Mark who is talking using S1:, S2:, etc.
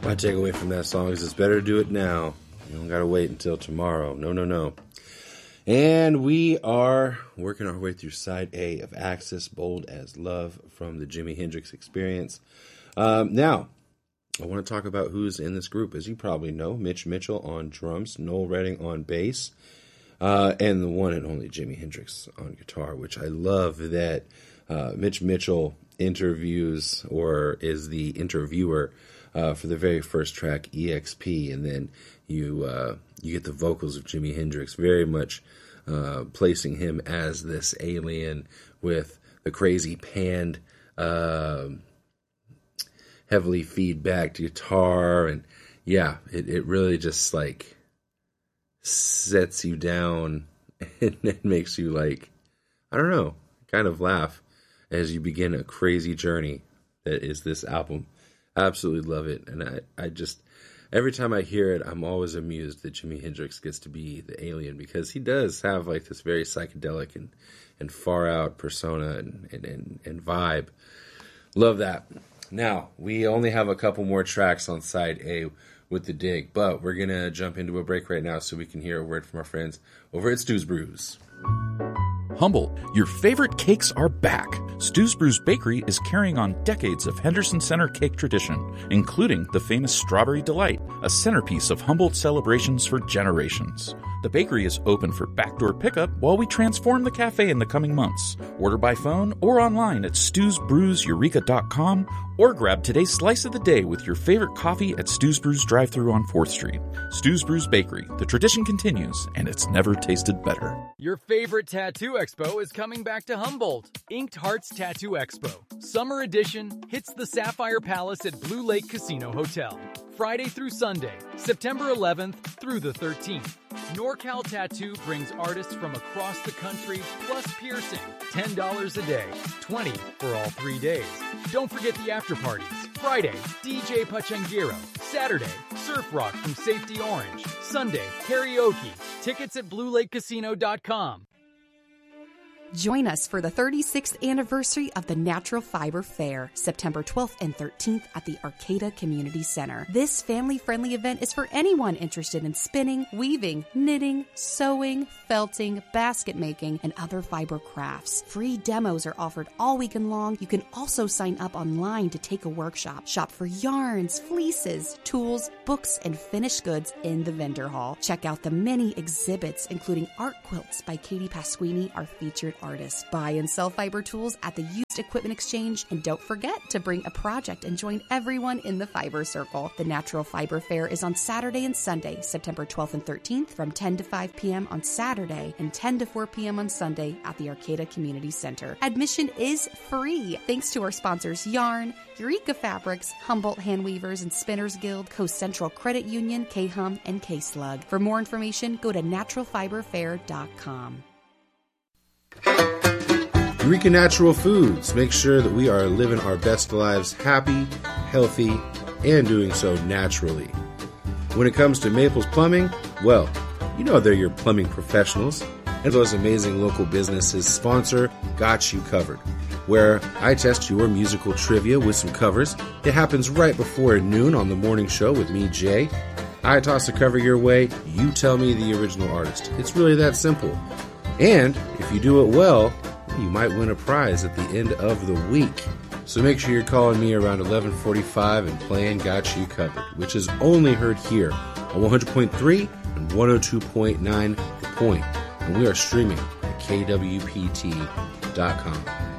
S1: My takeaway from that song is it's better to do it now. You don't gotta wait until tomorrow. No. And we are working our way through side A of Axis, Bold as Love from the Jimi Hendrix Experience. Now, I want to talk about who's in this group. As you probably know, Mitch Mitchell on drums, Noel Redding on bass, and the one and only Jimi Hendrix on guitar, which I love that Mitch Mitchell interviews or is the interviewer for the very first track, EXP, and then you get the vocals of Jimi Hendrix, very much placing him as this alien with the crazy panned, heavily feedbacked guitar, and yeah, it really just like sets you down and it makes you like, I don't know, kind of laugh as you begin a crazy journey that is this album. I absolutely love it, and I just, every time I hear it, I'm always amused that Jimi Hendrix gets to be the alien, because he does have like this very psychedelic and far out persona and vibe. Love that. Now, we only have a couple more tracks on side A with The Dig, but we're going to jump into a break right now so we can hear a word from our friends over at Stu's Brews.
S2: Humboldt, your favorite cakes are back. Stu's Brews Bakery is carrying on decades of Henderson Center cake tradition, including the famous Strawberry Delight, a centerpiece of Humboldt celebrations for generations. The bakery is open for backdoor pickup while we transform the cafe in the coming months. Order by phone or online at stewsbrewseureka.com, or grab today's slice of the day with your favorite coffee at Stu's Brews drive-thru on 4th Street. Stu's Brews Bakery. The tradition continues, and it's never tasted better.
S3: Your favorite tattoo expo is coming back to Humboldt. Inked Hearts Tattoo Expo. Summer edition hits the Sapphire Palace at Blue Lake Casino Hotel. Friday through Sunday, September 11th through the 13th. NorCal Tattoo brings artists from across the country, plus piercing. $10 a day, $20 for all 3 days. Don't forget the after parties. Friday, DJ Pachangiro. Saturday, Surf Rock from Safety Orange. Sunday, karaoke. Tickets at BlueLakeCasino.com.
S4: Join us for the 36th anniversary of the Natural Fiber Fair, September 12th and 13th at the Arcata Community Center. This family-friendly event is for anyone interested in spinning, weaving, knitting, sewing, felting, basket making, and other fiber crafts. Free demos are offered all weekend long. You can also sign up online to take a workshop. Shop for yarns, fleeces, tools, books, and finished goods in the vendor hall. Check out the many exhibits, including art quilts by Katie Pasquini, our featured artist. Buy and sell fiber tools at the Used Equipment Exchange, and don't forget to bring a project and join everyone in the Fiber Circle. The Natural Fiber Fair is on Saturday and Sunday, September 12th and 13th from 10 to 5 p.m. on Saturday and 10 to 4 p.m. on Sunday at the Arcata Community Center. Admission is free thanks to our sponsors Yarn, Eureka Fabrics, Humboldt Handweavers and Spinners Guild, Coast Central Credit Union, K-Hum, and K-Slug. For more information, go to naturalfiberfair.com.
S1: Eureka Natural Foods. Make sure that we are living our best lives happy, healthy, and doing so naturally. When it comes to Maples Plumbing, well, you know they're your plumbing professionals. And those amazing local businesses sponsor Got You Covered, where I test your musical trivia with some covers. It happens right before noon on the morning show with me, Jay. I toss a cover your way, you tell me the original artist. It's really that simple. And if you do it well, you might win a prize at the end of the week. So make sure you're calling me around 11:45 and playing Got You Covered, which is only heard here on 100.3 and 102.9 The Point. And we are streaming at kwpt.com.